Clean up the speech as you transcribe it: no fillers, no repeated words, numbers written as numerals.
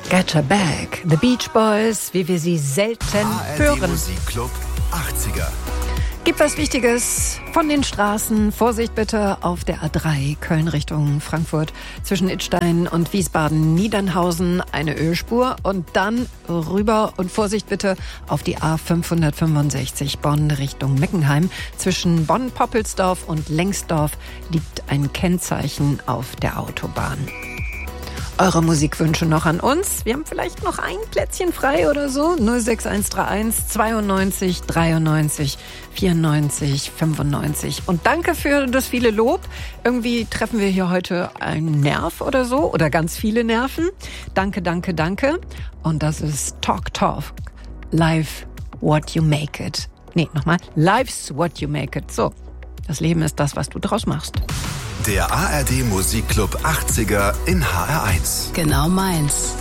Getcha Back, The Beach Boys, wie wir sie selten hören. Musikclub 80er. Gibt was Wichtiges von den Straßen. Vorsicht bitte auf der A3 Köln Richtung Frankfurt. Zwischen Idstein und Wiesbaden-Niedernhausen eine Ölspur. Und dann rüber und Vorsicht bitte auf die A565 Bonn Richtung Meckenheim. Zwischen Bonn-Poppelsdorf und Lengsdorf liegt ein Kennzeichen auf der Autobahn. Eure Musikwünsche noch an uns. Wir haben vielleicht noch ein Plätzchen frei oder so. 06131 92 93 94 95. Und danke für das viele Lob. Irgendwie treffen wir hier heute einen Nerv oder so. Oder ganz viele Nerven. Danke, danke, danke. Und das ist Talk Talk. Life what you make it. Nee, nochmal. Life's what you make it. So. Das Leben ist das, was du draus machst. Der ARD Musikclub 80er in HR1. Genau meins.